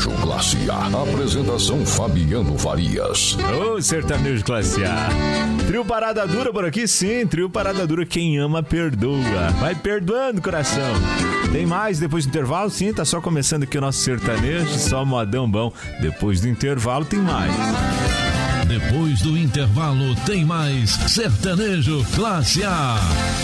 Sertanejo Classe A. Apresentação Fabiano Farias. Ô, Sertanejo Classe A. Trio Parada Dura por aqui, sim. Trio Parada Dura, quem ama, perdoa. Vai perdoando, coração. Tem mais depois do intervalo? Sim, tá só começando aqui o nosso sertanejo, só modão bom. Depois do intervalo tem mais. Depois do intervalo tem mais Sertanejo Classe A.